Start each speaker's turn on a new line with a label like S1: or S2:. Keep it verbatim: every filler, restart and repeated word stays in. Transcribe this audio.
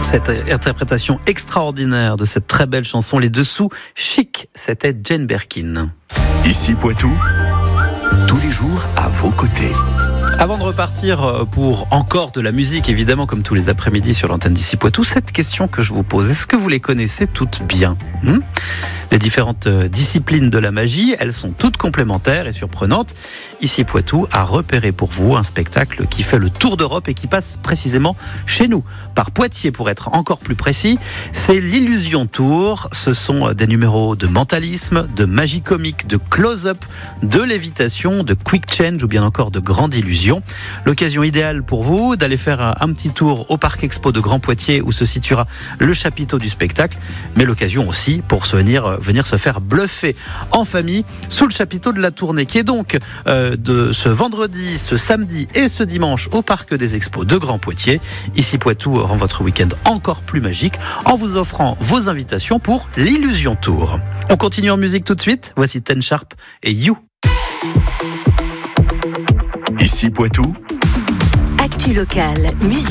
S1: Cette interprétation extraordinaire de cette très belle chanson, Les Dessous Chic, c'était Jane Birkin.
S2: Ici Poitou, tous les jours à vos côtés.
S1: Avant de repartir pour encore de la musique, évidemment, comme tous les après-midi sur l'antenne d'Ici Poitou, cette question que je vous pose, est-ce que vous les connaissez toutes bien ? hmm Les différentes disciplines de la magie, elles sont toutes complémentaires et surprenantes. Ici Poitou a repéré pour vous un spectacle qui fait le tour d'Europe et qui passe précisément chez nous, par Poitiers pour être encore plus précis. C'est l'Illusion Tour. Ce sont des numéros de mentalisme, de magie comique, de close-up, de lévitation, de quick change ou bien encore de grande illusion. L'occasion idéale pour vous d'aller faire un petit tour au Parc Expo de Grand Poitiers où se situera le chapiteau du spectacle, mais l'occasion aussi pour se venir, venir se faire bluffer en famille sous le chapiteau de la Tournée, qui est donc euh, de ce vendredi, ce samedi et ce dimanche au Parc des Expos de Grand Poitiers. Ici Poitou rend votre week-end encore plus magique en vous offrant vos invitations pour l'Illusion Tour. On continue en musique tout de suite. Voici Ten Sharp et You.
S2: Ici Poitou,
S3: Actu locale, musique.